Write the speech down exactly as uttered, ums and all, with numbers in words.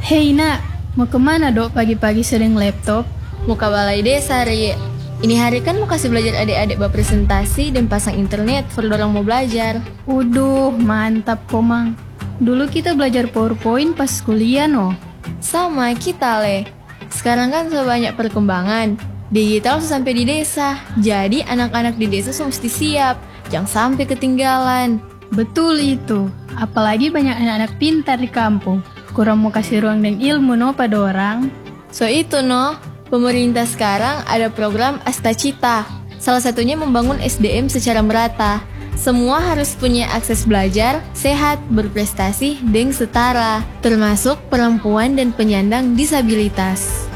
Hei nak, mau kemana dok pagi-pagi sering laptop? Mau ke balai desa, Ri. Ini hari kan mau kasih belajar adik-adik buat presentasi dan pasang internet for orang mau belajar. Uduh, mantap komang. Dulu kita belajar PowerPoint pas kuliah no. Sama kita, Le. Sekarang kan sudah banyak perkembangan. Digital sudah sampai di desa. Jadi anak-anak di desa mesti siap. Jangan sampai ketinggalan. Betul itu. Apalagi banyak anak-anak pintar di kampung. Kurang mau kasih ruang dan ilmu no pada orang. So itu no, pemerintah sekarang ada program Astacita. Salah satunya membangun S D M secara merata. Semua harus punya akses belajar, sehat, berprestasi, dan setara. Termasuk perempuan dan penyandang disabilitas.